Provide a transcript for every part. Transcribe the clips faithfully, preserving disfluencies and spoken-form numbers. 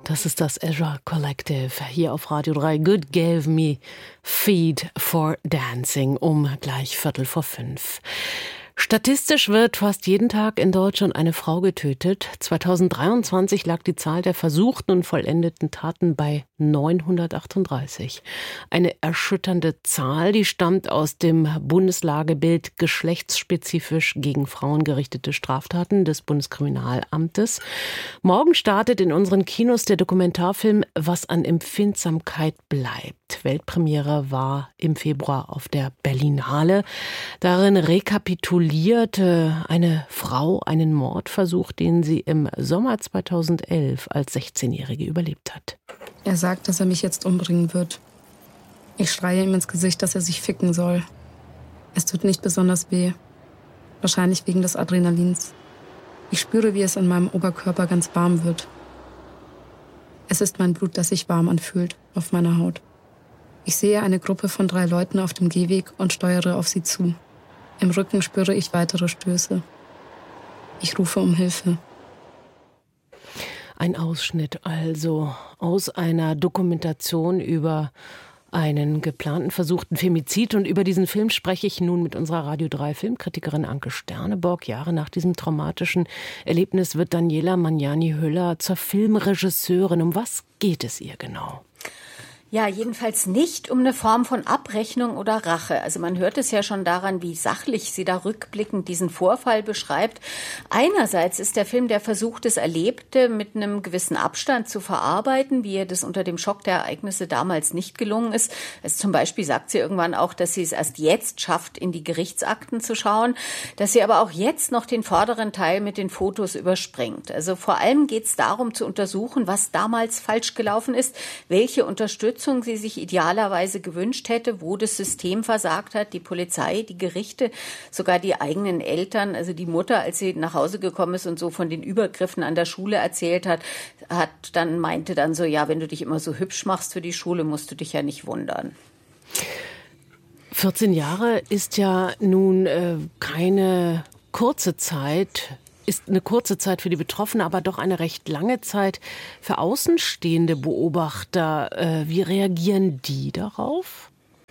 Das ist das Azure Collective hier auf Radio drei. Good gave me feed for dancing um gleich Viertel vor fünf. Statistisch wird fast jeden Tag in Deutschland eine Frau getötet. zweitausenddreiundzwanzig lag die Zahl der versuchten und vollendeten Taten bei neunhundertachtunddreißig. Eine erschütternde Zahl, die stammt aus dem Bundeslagebild geschlechtsspezifisch gegen Frauen gerichtete Straftaten des Bundeskriminalamtes. Morgen startet in unseren Kinos der Dokumentarfilm Was an Empfindsamkeit bleibt. Weltpremiere war im Februar auf der Berlinale. Darin rekapituliert eine Frau einen Mordversuch, den sie im Sommer zweitausendelf als sechzehnjährige überlebt hat. Er sagt, dass er mich jetzt umbringen wird. Ich schreie ihm ins Gesicht, dass er sich ficken soll. Es tut nicht besonders weh. Wahrscheinlich wegen des Adrenalins. Ich spüre, wie es an meinem Oberkörper ganz warm wird. Es ist mein Blut, das sich warm anfühlt auf meiner Haut. Ich sehe eine Gruppe von drei Leuten auf dem Gehweg und steuere auf sie zu. Im Rücken spüre ich weitere Stöße. Ich rufe um Hilfe. Ein Ausschnitt also aus einer Dokumentation über einen geplanten versuchten Femizid. Und über diesen Film spreche ich nun mit unserer Radio drei Filmkritikerin Anke Sterneborg. Jahre nach diesem traumatischen Erlebnis wird Daniela Magnani-Hüller zur Filmregisseurin. Um was geht es ihr genau? Ja, jedenfalls nicht um eine Form von Abrechnung oder Rache. Also man hört es ja schon daran, wie sachlich sie da rückblickend diesen Vorfall beschreibt. Einerseits ist der Film der Versuch, das Erlebte mit einem gewissen Abstand zu verarbeiten, wie ihr das unter dem Schock der Ereignisse damals nicht gelungen ist. Also zum Beispiel sagt sie irgendwann auch, dass sie es erst jetzt schafft, in die Gerichtsakten zu schauen, dass sie aber auch jetzt noch den vorderen Teil mit den Fotos überspringt. Also vor allem geht es darum zu untersuchen, was damals falsch gelaufen ist, welche Unterstützung sie sich idealerweise gewünscht hätte, wo das System versagt hat, die Polizei, die Gerichte, sogar die eigenen Eltern. Also die Mutter, als sie nach Hause gekommen ist und so von den Übergriffen an der Schule erzählt hat, hat dann meinte dann so, ja, wenn du dich immer so hübsch machst für die Schule, musst du dich ja nicht wundern. vierzehn Jahre ist ja nun äh, keine kurze Zeit. Ist eine kurze Zeit für die Betroffenen, aber doch eine recht lange Zeit für außenstehende Beobachter. Äh, wie reagieren die darauf?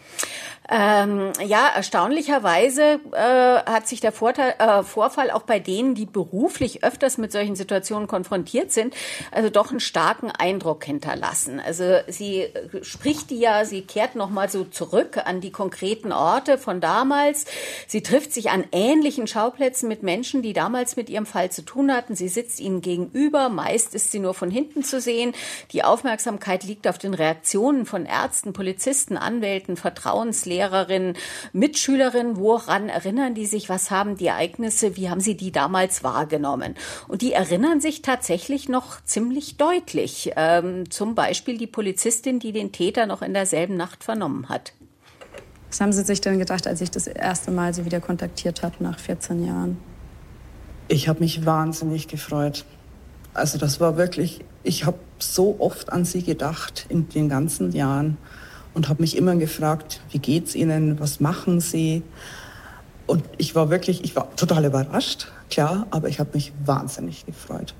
Ähm, ja, erstaunlicherweise äh, hat sich der Vorteil, äh, Vorfall auch bei denen, die beruflich öfters mit solchen Situationen konfrontiert sind, also doch einen starken Eindruck hinterlassen. Also sie spricht die ja, sie kehrt nochmal so zurück an die konkreten Orte von damals. Sie trifft sich an ähnlichen Schauplätzen mit Menschen, die damals mit ihrem Fall zu tun hatten. Sie sitzt ihnen gegenüber, meist ist sie nur von hinten zu sehen. Die Aufmerksamkeit liegt auf den Reaktionen von Ärzten, Polizisten, Anwälten, Vertrauenslehrern, Lehrerinnen, Mitschülerinnen, woran erinnern die sich, was haben die Ereignisse, wie haben sie die damals wahrgenommen? Und die erinnern sich tatsächlich noch ziemlich deutlich. Ähm, zum Beispiel die Polizistin, die den Täter noch in derselben Nacht vernommen hat. Was haben Sie sich denn gedacht, als ich das erste Mal Sie wieder kontaktiert habe nach vierzehn Jahren? Ich habe mich wahnsinnig gefreut. Also das war wirklich, ich habe so oft an Sie gedacht in den ganzen Jahren. Und habe mich immer gefragt, wie geht's Ihnen, was machen Sie? Und ich war wirklich, ich war total überrascht, klar, aber ich habe mich wahnsinnig gefreut.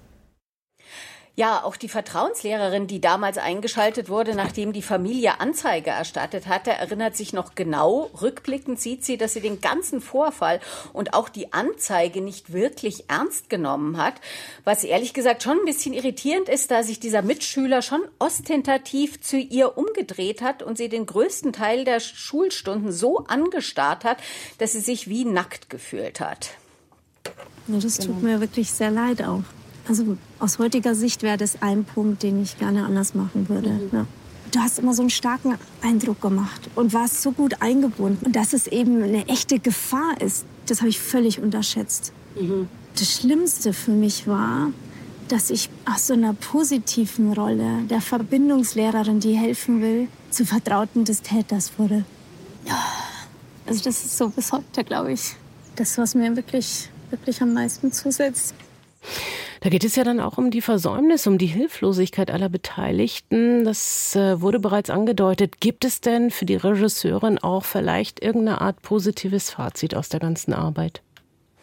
Ja, auch die Vertrauenslehrerin, die damals eingeschaltet wurde, nachdem die Familie Anzeige erstattet hatte, erinnert sich noch genau. Rückblickend sieht sie, dass sie den ganzen Vorfall und auch die Anzeige nicht wirklich ernst genommen hat. Was ehrlich gesagt schon ein bisschen irritierend ist, da sich dieser Mitschüler schon ostentativ zu ihr umgedreht hat und sie den größten Teil der Schulstunden so angestarrt hat, dass sie sich wie nackt gefühlt hat. Ja, das tut mir wirklich sehr leid auch. Also aus heutiger Sicht wäre das ein Punkt, den ich gerne anders machen würde. Mhm. Ja. Du hast immer so einen starken Eindruck gemacht und warst so gut eingebunden. Und dass es eben eine echte Gefahr ist, das habe ich völlig unterschätzt. Mhm. Das Schlimmste für mich war, dass ich aus so einer positiven Rolle der Verbindungslehrerin, die helfen will, zu Vertrauten des Täters wurde. Ja. Also das ist so bis heute, glaube ich, das, was mir wirklich, wirklich am meisten zusetzt. Da geht es ja dann auch um die Versäumnis, um die Hilflosigkeit aller Beteiligten. Das äh, wurde bereits angedeutet. Gibt es denn für die Regisseurin auch vielleicht irgendeine Art positives Fazit aus der ganzen Arbeit?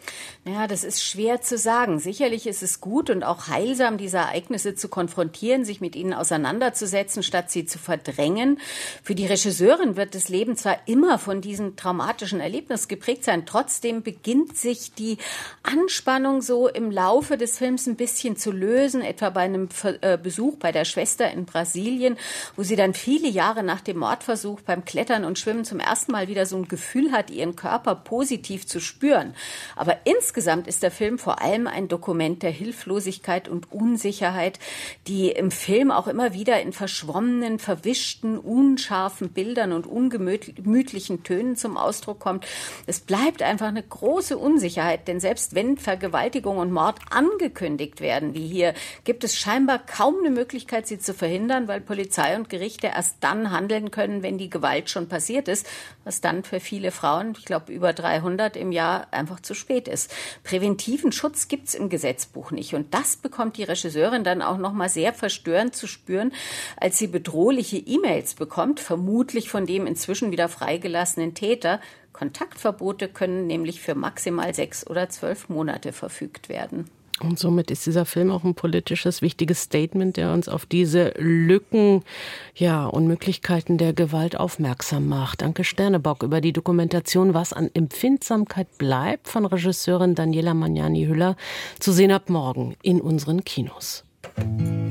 Ja, das ist schwer zu sagen. Sicherlich ist es gut und auch heilsam, diese Ereignisse zu konfrontieren, sich mit ihnen auseinanderzusetzen, statt sie zu verdrängen. Für die Regisseurin wird das Leben zwar immer von diesem traumatischen Erlebnis geprägt sein, trotzdem beginnt sich die Anspannung so im Laufe des Films ein bisschen zu lösen, etwa bei einem Besuch bei der Schwester in Brasilien, wo sie dann viele Jahre nach dem Mordversuch beim Klettern und Schwimmen zum ersten Mal wieder so ein Gefühl hat, ihren Körper positiv zu spüren. Aber insgesamt Insgesamt ist der Film vor allem ein Dokument der Hilflosigkeit und Unsicherheit, die im Film auch immer wieder in verschwommenen, verwischten, unscharfen Bildern und ungemütlichen Tönen zum Ausdruck kommt. Es bleibt einfach eine große Unsicherheit, denn selbst wenn Vergewaltigung und Mord angekündigt werden, wie hier, gibt es scheinbar kaum eine Möglichkeit, sie zu verhindern, weil Polizei und Gerichte erst dann handeln können, wenn die Gewalt schon passiert ist, was dann für viele Frauen, ich glaube über dreihundert im Jahr, einfach zu spät ist. Präventiven Schutz gibt's im Gesetzbuch nicht. Und das bekommt die Regisseurin dann auch noch mal sehr verstörend zu spüren, als sie bedrohliche E-Mails bekommt, vermutlich von dem inzwischen wieder freigelassenen Täter. Kontaktverbote können nämlich für maximal sechs oder zwölf Monate verfügt werden. Und somit ist dieser Film auch ein politisches, wichtiges Statement, der uns auf diese Lücken, ja, und Möglichkeiten der Gewalt aufmerksam macht. Danke Sternebock über die Dokumentation Was an Empfindsamkeit bleibt von Regisseurin Daniela Magnani-Hüller. Zu sehen ab morgen in unseren Kinos.